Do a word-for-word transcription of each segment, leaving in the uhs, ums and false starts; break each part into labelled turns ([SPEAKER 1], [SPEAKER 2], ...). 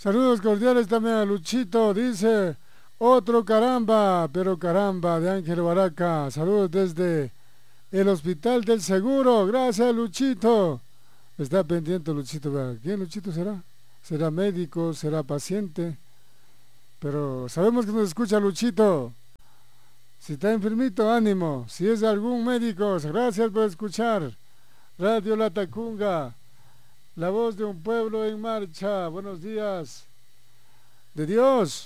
[SPEAKER 1] Saludos cordiales también a Luchito, dice otro caramba, pero caramba, de Ángel Baraca. Saludos desde el Hospital del Seguro, gracias Luchito. Está pendiente Luchito, ¿quién Luchito será? ¿Será médico? ¿Será paciente? Pero sabemos que nos escucha Luchito. Si está enfermito, ánimo. Si es algún médico, gracias por escuchar. Radio Latacunga, la voz de un pueblo en marcha. Buenos días de Dios.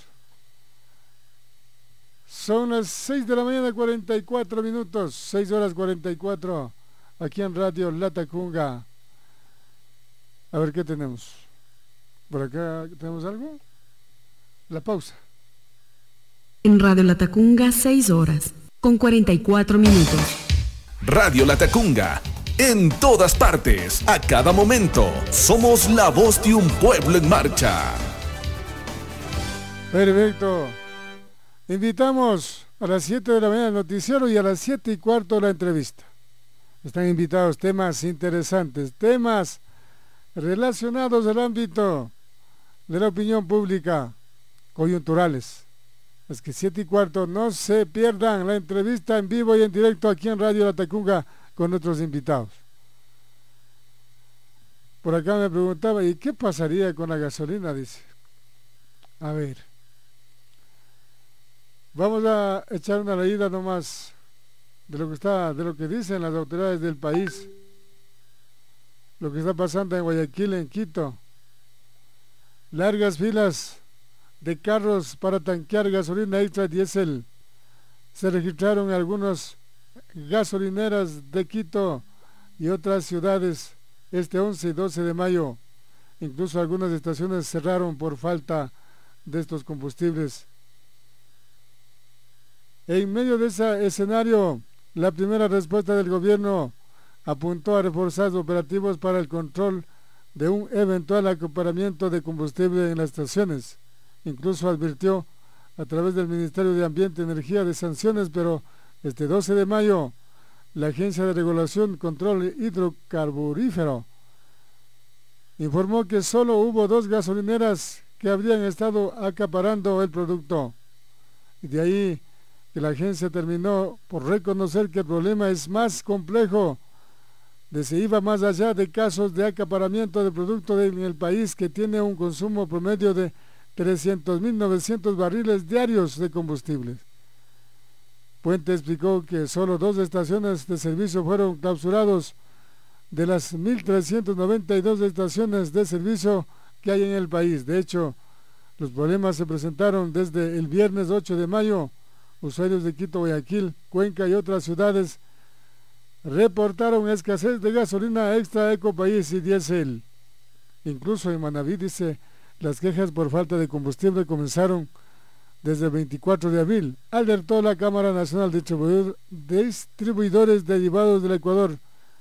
[SPEAKER 1] Son las seis de la mañana, cuarenta y cuatro minutos, seis horas cuarenta y cuatro, aquí en Radio Latacunga. A ver qué tenemos. Por acá tenemos algo. La pausa.
[SPEAKER 2] En Radio Latacunga, seis horas con cuarenta y cuatro minutos.
[SPEAKER 3] Radio Latacunga, en todas partes, a cada momento. Somos la voz de un pueblo en marcha.
[SPEAKER 1] Perfecto. Invitamos a las siete de la mañana el noticiero y a las siete y cuarto la entrevista. Están invitados temas interesantes, temas relacionados al ámbito de la opinión pública, coyunturales. Es que siete y cuarto no se pierdan la entrevista en vivo y en directo aquí en Radio Latacunga con nuestros invitados. Por acá me preguntaba, ¿y qué pasaría con la gasolina? Dice. A ver. Vamos a echar una leída nomás de lo que está, de lo que dicen las autoridades del país. Lo que está pasando en Guayaquil, en Quito. Largas filas de carros para tanquear gasolina extra diésel se registraron en algunas gasolineras de Quito y otras ciudades este once y doce de mayo. Incluso algunas estaciones cerraron por falta de estos combustibles. En medio de ese escenario, la primera respuesta del gobierno apuntó a reforzar operativos para el control de un eventual acaparamiento de combustible en las estaciones. Incluso advirtió a través del Ministerio de Ambiente y Energía de sanciones, pero este doce de mayo la Agencia de Regulación y Control Hidrocarburífero informó que solo hubo dos gasolineras que habrían estado acaparando el producto. Y de ahí que la agencia terminó por reconocer que el problema es más complejo, de se iba más allá de casos de acaparamiento de producto en el país, que tiene un consumo promedio de trescientos mil novecientos barriles diarios de combustibles. Puente explicó que solo dos estaciones de servicio fueron clausurados de las mil trescientas noventa y dos estaciones de servicio que hay en el país. De hecho, los problemas se presentaron desde el viernes ocho de mayo. Usuarios de Quito, Guayaquil, Cuenca y otras ciudades reportaron escasez de gasolina extra Ecopaís y diésel. Incluso en Manabí, dice, las quejas por falta de combustible comenzaron desde el veinticuatro de abril, alertó la Cámara Nacional de Distribuidor, Distribuidores Derivados del Ecuador.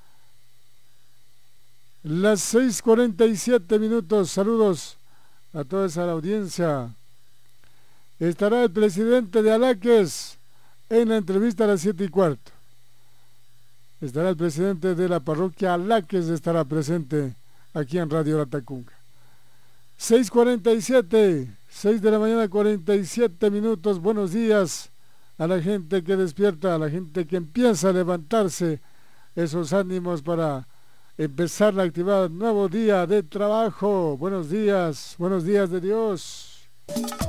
[SPEAKER 1] Las seis cuarenta y siete minutos, saludos a toda esa audiencia. Estará el presidente de Alaques en la entrevista a las siete y cuarto. Estará el presidente de la parroquia Alaques, estará presente aquí en Radio Latacunga. seis cuarenta y siete, seis de la mañana, cuarenta y siete minutos. Buenos días a la gente que despierta, a la gente que empieza a levantarse esos ánimos para empezar la actividad, nuevo día de trabajo. Buenos días, buenos días de Dios.